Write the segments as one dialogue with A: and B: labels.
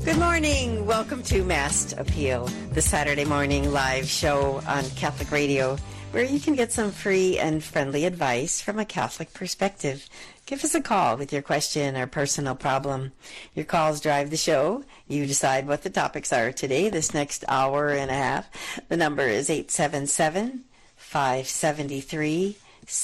A: Good morning. Welcome to Mass Appeal, the Saturday morning live show on Catholic Radio, where you can get some free and friendly advice from a Catholic perspective. Give us a call with your question or personal problem. Your calls drive the show. You decide what the topics are today, this next hour and a half. The number is 877-573-7825,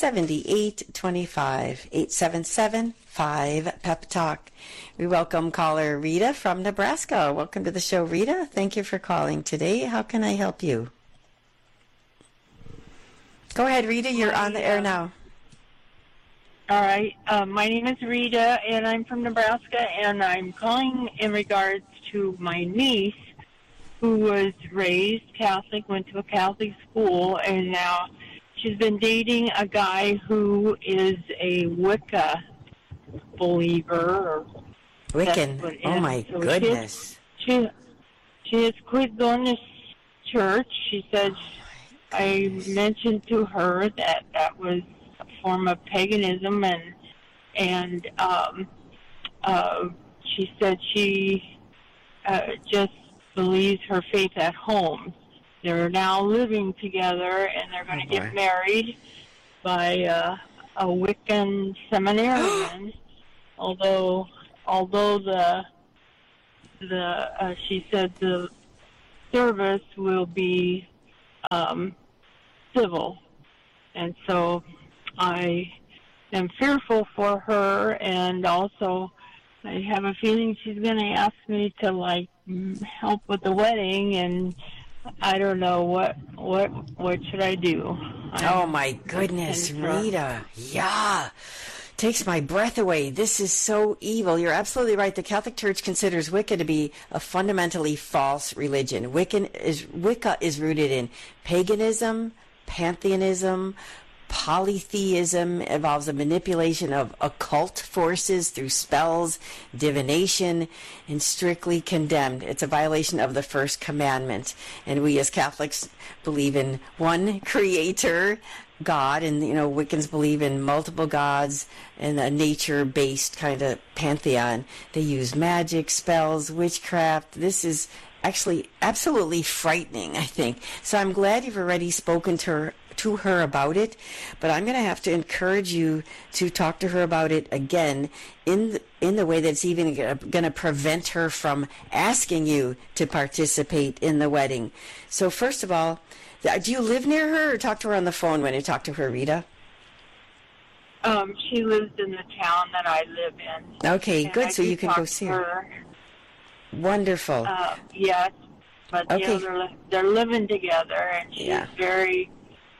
A: 877-5-PEP-TALK. We welcome caller Rita from Nebraska. Welcome to the show, Rita. Thank you for calling today. How can I help you? Go ahead, Rita. You're on the air now.
B: All right. My name is Rita, and I'm from Nebraska, and I'm calling in regards to my niece, who was raised Catholic, went to a Catholic school, and now she's been dating a guy who is a Wicca believer.
A: Wiccan. Oh, my goodness.
B: She has quit going to church. She said, I mentioned to her that that was a form of paganism, and she said she just believes her faith at home. They're now living together, and they're going to get married by a Wiccan seminarian. although she said the service will be civil, and so I am fearful for her, and also I have a feeling she's going to ask me to help with the wedding, and I don't know what should I do.
A: Oh my goodness, Rita. Yeah. Takes my breath away. This is so evil. You're absolutely right. The Catholic Church considers Wicca to be a fundamentally false religion. Wicca is rooted in paganism, pantheism, polytheism, involves a manipulation of occult forces through spells, divination, and strictly condemned. It's a violation of the first commandment. And we as Catholics believe in one creator, God, and Wiccans believe in multiple gods and a nature-based kind of pantheon. They use magic, spells, witchcraft. This is actually absolutely frightening, I think. So I'm glad you've already spoken to her about it, but I'm going to have to encourage you to talk to her about it again in the way that's even going to prevent her from asking you to participate in the wedding. So first of all, do you live near her or talk to her on the phone when you talk to her, Rita?
B: She lives in the town that I live in.
A: Okay, good. So you can go see her. Wonderful.
B: Yes, but
A: okay.
B: They're living together, and she's very.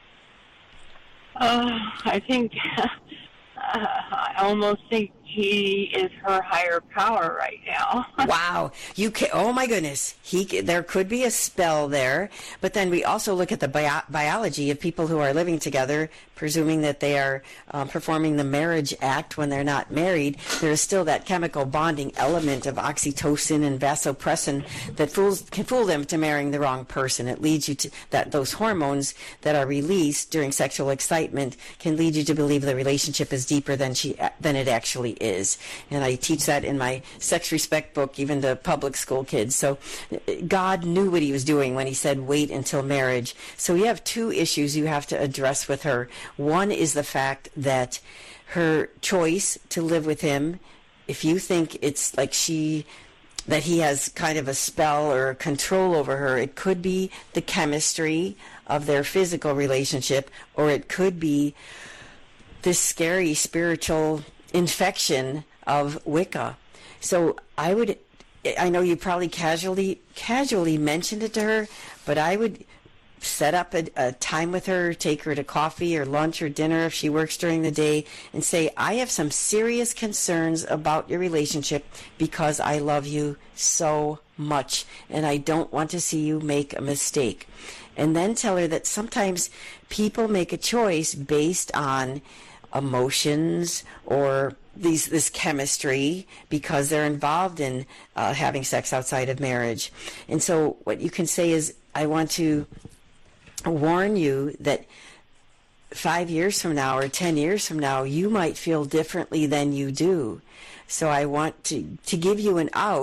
B: I think I almost think he is her higher power right now.
A: Wow. Oh my goodness. There could be a spell there, but then we also look at the biology of people who are living together, presuming that they are performing the marriage act when they're not married. There is still that chemical bonding element of oxytocin and vasopressin that can fool them to marrying the wrong person. It leads you to those hormones that are released during sexual excitement can lead you to believe the relationship is deeper than it actually is. And I teach that in my Sex Respect book, even to public school kids. So God knew what he was doing when he said wait until marriage. So you have two issues you have to address with her. One is the fact that her choice to live with him, if you think it's like that he has kind of a spell or control over her, it could be the chemistry of their physical relationship, or it could be this scary spiritual infection of Wicca. So I know you probably casually mentioned it to her, but I would set up a time with her, take her to coffee or lunch or dinner if she works during the day, and say, I have some serious concerns about your relationship because I love you so much and I don't want to see you make a mistake. And then tell her that sometimes people make a choice based on emotions or this chemistry because they're involved in having sex outside of marriage. And so what you can say is, I want to warn you that 5 years from now or 10 years from now, you might feel differently than you do. So I want to give you an out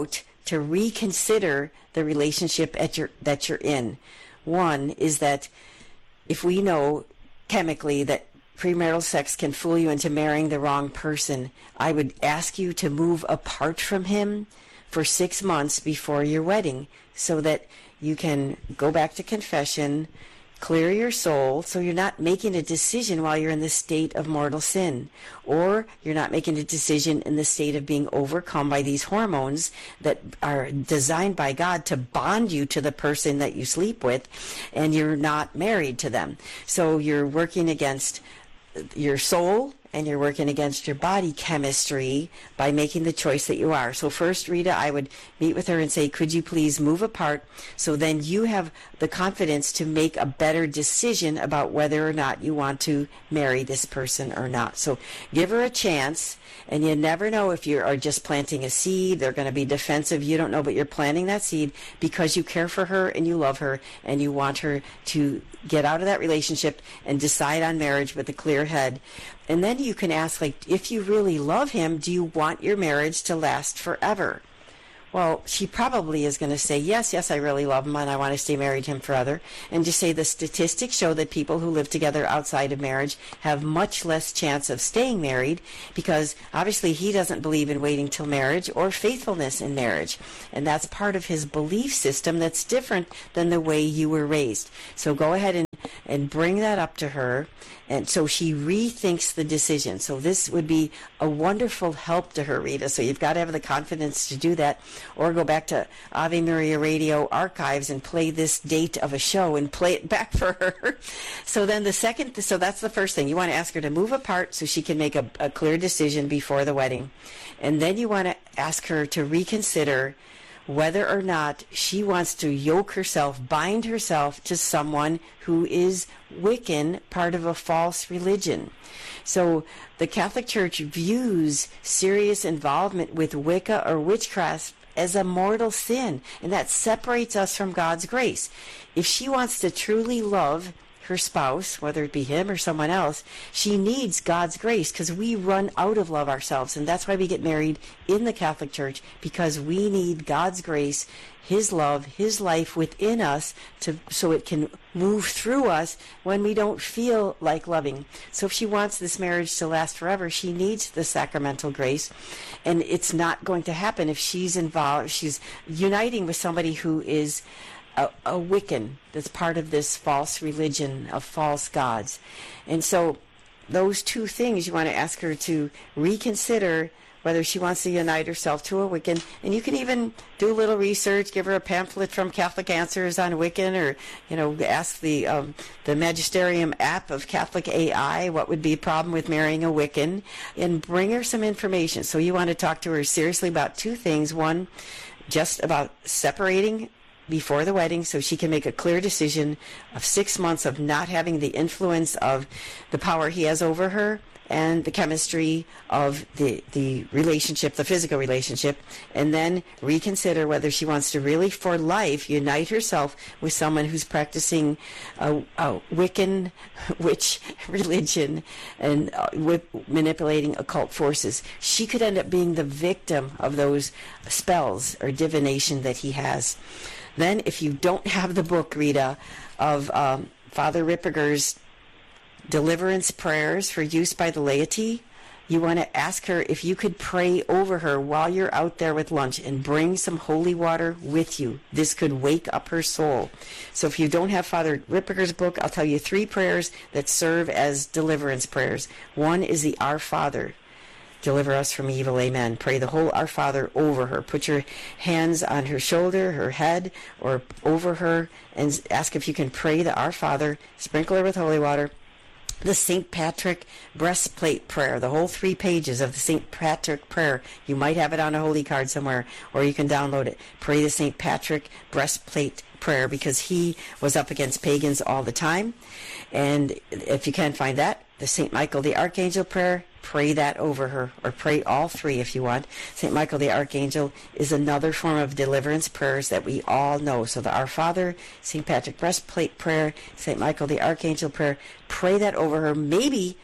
A: to reconsider the relationship that you're in. One is that if we know chemically that premarital sex can fool you into marrying the wrong person, I would ask you to move apart from him for 6 months before your wedding so that you can go back to confession, clear your soul, so you're not making a decision while you're in the state of mortal sin, or you're not making a decision in the state of being overcome by these hormones that are designed by God to bond you to the person that you sleep with, and you're not married to them. So you're working against your soul and you're working against your body chemistry by making the choice that you are. So first, Rita, I would meet with her and say, could you please move apart, so then you have the confidence to make a better decision about whether or not you want to marry this person or not. So give her a chance, and you never know if you are just planting a seed. They're going to be defensive. You don't know, but you're planting that seed because you care for her and you love her and you want her to get out of that relationship and decide on marriage with a clear head. And then you can ask, like, if you really love him, do you want your marriage to last forever? Well, she probably is going to say, yes, I really love him and I want to stay married to him forever. And just say the statistics show that people who live together outside of marriage have much less chance of staying married, because obviously he doesn't believe in waiting till marriage or faithfulness in marriage. And that's part of his belief system that's different than the way you were raised. So go ahead and bring that up to her, and so she rethinks the decision. So this would be a wonderful help to her, Rita. So you've got to have the confidence to do that, or go back to Ave Maria Radio archives and play this date of a show and play it back for her. So then so that's the first thing. You want to ask her to move apart so she can make a clear decision before the wedding. And then you want to ask her to reconsider whether or not she wants to yoke herself, bind herself to someone who is Wiccan, part of a false religion. So the Catholic Church views serious involvement with Wicca or witchcraft as a mortal sin, and that separates us from God's grace. If she wants to truly love her spouse, whether it be him or someone else, she needs God's grace, because we run out of love ourselves. And that's why we get married in the Catholic Church, because we need God's grace, his love, his life within us, so it can move through us when we don't feel like loving. So if she wants this marriage to last forever, she needs the sacramental grace. And it's not going to happen if she's involved, she's uniting with somebody who is a Wiccan, that's part of this false religion of false gods. And so those two things, you want to ask her to reconsider whether she wants to unite herself to a Wiccan. And you can even do a little research, give her a pamphlet from Catholic Answers on Wiccan, or ask the Magisterium app of Catholic AI what would be a problem with marrying a Wiccan, and bring her some information. So you want to talk to her seriously about two things. One, just about separating before the wedding, so she can make a clear decision of 6 months of not having the influence of the power he has over her and the chemistry of the relationship, the physical relationship, and then reconsider whether she wants to really, for life, unite herself with someone who's practicing a Wiccan witch religion and with manipulating occult forces. She could end up being the victim of those spells or divination that he has. Then, if you don't have the book, Rita, of Father Ripperger's Deliverance Prayers for use by the laity, you want to ask her if you could pray over her while you're out there with lunch, and bring some holy water with you. This could wake up her soul. So if you don't have Father Ripperger's book, I'll tell you 3 prayers that serve as deliverance prayers. One is the Our Father. Deliver us from evil, amen. Pray the whole Our Father over her. Put your hands on her shoulder, her head, or over her, and ask if you can pray the Our Father. Sprinkle her with holy water. The St. Patrick breastplate prayer, the whole 3 pages of the St. Patrick prayer. You might have it on a holy card somewhere, or you can download it. Pray the St. Patrick breastplate prayer, because he was up against pagans all the time. And if you can't find that, the St. Michael the Archangel prayer, pray that over her, or pray all 3 if you want. St. Michael the Archangel is another form of deliverance prayers that we all know. So the Our Father, St. Patrick breastplate prayer, St. Michael the Archangel prayer, pray that over her. Maybe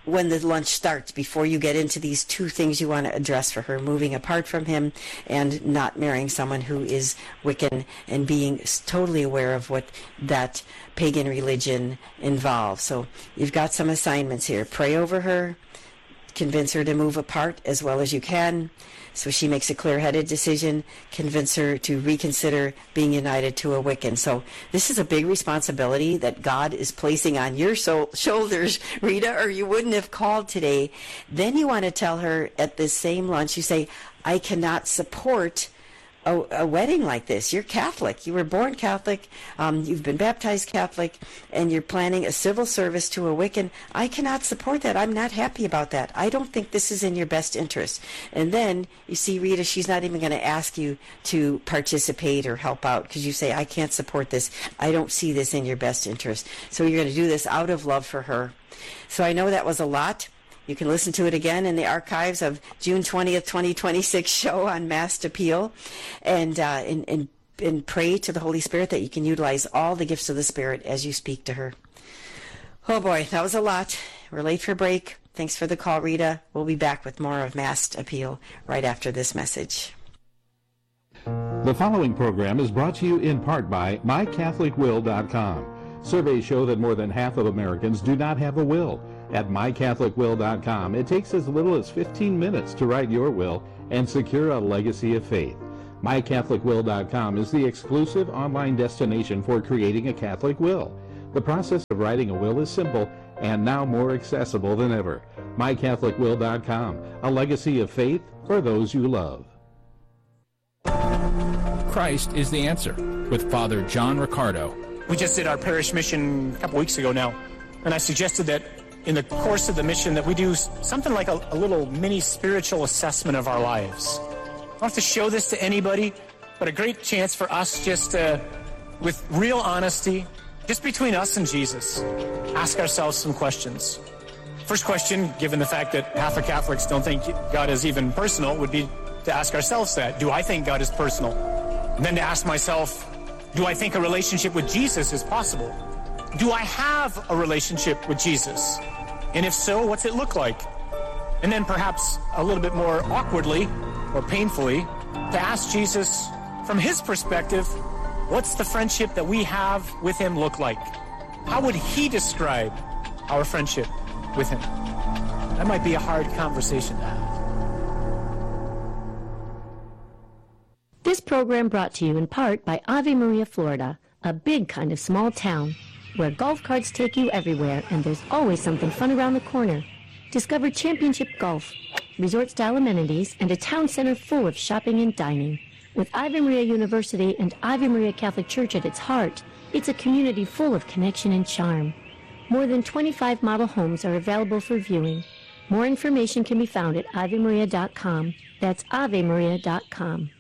A: when the lunch starts, before you get into these two things you want to address for her, moving apart from him and not marrying someone who is Wiccan, and being totally aware of what that pagan religion involves. So you've got some assignments here. Pray over her, convince her to move apart as well as you can, so she makes a clear-headed decision. Convince her to reconsider being united to a Wiccan. So this is a big responsibility that God is placing on your shoulders, Rita, or you wouldn't have called today. Then you want to tell her at this same lunch, you say, I cannot support a wedding like this. You're Catholic. You were born Catholic. You've been baptized Catholic, and you're planning a civil service to a Wiccan. I cannot support that. I'm not happy about that. I don't think this is in your best interest. And then you see, Rita, she's not even going to ask you to participate or help out, because you say, I can't support this. I don't see this in your best interest. So you're going to do this out of love for her. So I know that was a lot. You can listen to it again in the archives of June 20th, 2026 show on Mass Appeal, and pray to the Holy Spirit that you can utilize all the gifts of the Spirit as you speak to her. Oh boy, that was a lot. We're late for break. Thanks for the call, Rita. We'll be back with more of Mass Appeal right after this message.
C: The following program is brought to you in part by MyCatholicWill.com. Surveys show that more than half of Americans do not have a will. At MyCatholicWill.com, it takes as little as 15 minutes to write your will and secure a legacy of faith. MyCatholicWill.com is the exclusive online destination for creating a Catholic will. The process of writing a will is simple and now more accessible than ever. MyCatholicWill.com, a legacy of faith for those you love.
D: Christ is the answer, with Father John Riccardo.
E: We just did our parish mission a couple weeks ago now, and I suggested that in the course of the mission that we do something like a little mini spiritual assessment of our lives. I don't have to show this to anybody, but a great chance for us just with real honesty, just between us and Jesus, ask ourselves some questions. First question, given the fact that half of Catholics don't think God is even personal, would be to ask ourselves that. Do I think God is personal? And then to ask myself, do I think a relationship with Jesus is possible? Do I have a relationship with Jesus? And if so, what's it look like? And then perhaps a little bit more awkwardly or painfully, to ask Jesus from his perspective, what's the friendship that we have with him look like? How would he describe our friendship with him? That might be a hard conversation to have.
F: This program brought to you in part by Ave Maria, Florida, a big kind of small town where golf carts take you everywhere and there's always something fun around the corner. Discover championship golf, resort-style amenities, and a town center full of shopping and dining. With Ave Maria University and Ave Maria Catholic Church at its heart, it's a community full of connection and charm. More than 25 model homes are available for viewing. More information can be found at AveMaria.com. That's AveMaria.com.